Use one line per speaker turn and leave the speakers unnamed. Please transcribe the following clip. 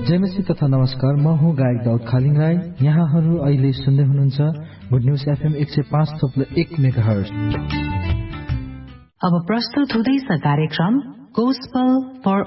जयमसी तथा नमस्कार, म हुँ गायक दाउद खालिङ राई। यहाँहरू अहिले सुन्दै हुनुहुन्छ गुड न्युज एफएम 105.1 मेगाहर्ज।
अब प्रस्तुत हुँदैछ कार्यक्रम गोस्पल फर